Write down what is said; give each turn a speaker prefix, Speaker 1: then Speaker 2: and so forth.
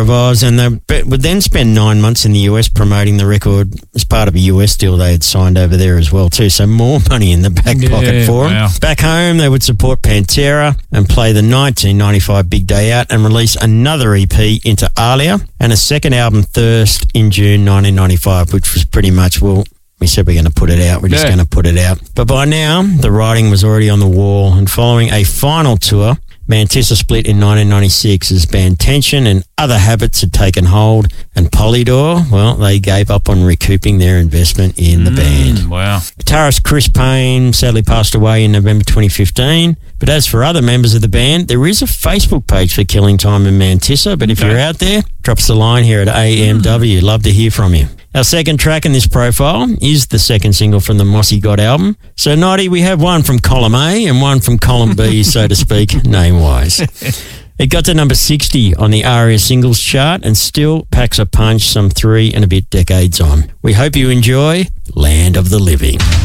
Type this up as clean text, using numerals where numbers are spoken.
Speaker 1: revives, and they would then spend 9 months in the US promoting the record as part of a US deal they had signed over there as well too, so more money in the back pocket for them. Back home, they would support Pantera and play the 1995 Big Day Out and release another EP, Inter Alia, and a second album, Thirst, in June 1995, which was pretty much, we said we're going to put it out. We're just going to put it out. But by now, the writing was already on the wall, and following a final tour, Mantissa split in 1996 as band tension and other habits had taken hold, and Polydor, well, they gave up on recouping their investment in the band.
Speaker 2: Wow.
Speaker 1: Guitarist Chris Payne sadly passed away in November 2015. But as for other members of the band, there is a Facebook page for Killing Time and Mantissa, but if you're out there, drop us a line here at AMW. Love to hear from you. Our second track in this profile is the second single from the Mossy God album. So, Noddy, we have one from column A and one from column B, so to speak, name-wise. It got to number 60 on the ARIA singles chart and still packs a punch some 3 and a bit decades on. We hope you enjoy Land of the Living.